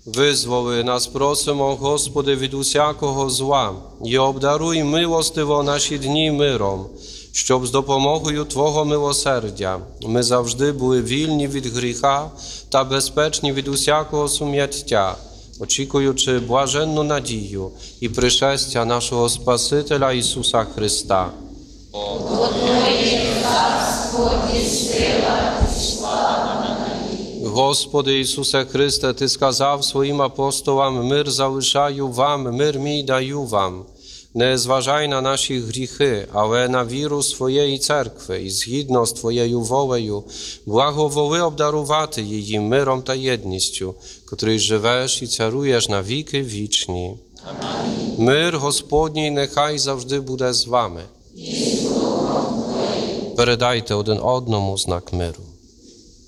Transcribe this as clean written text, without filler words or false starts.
Визволи нас, просимо, Господи, від усякого зла, і обдаруй милостиво наші дні миром, щоб з допомогою Твого милосердя ми завжди були вільні від гріха та безпечні від усякого сум'яття, очікуючи блаженну надію і пришестя нашого Спасителя Ісуса Христа. Господи Ісусе Христе, Ти сказав своїм апостолам: «Мир залишаю вам, мир мій даю вам». Не зважай на наші гріхи, але на віру своєї церкви і згідно з Твоєю волею благоволи обдарувати її миром та єдністю, котрий живеш і царуєш на віки вічні. Амінь. Мир Господній нехай завжди буде з вами. Передайте один одному знак миру.